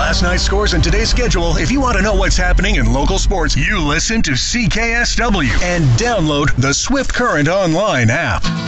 last night's scores and today's schedule, if you want to know what's happening in local sports, you listen to CKSW and download the Swift Current online app.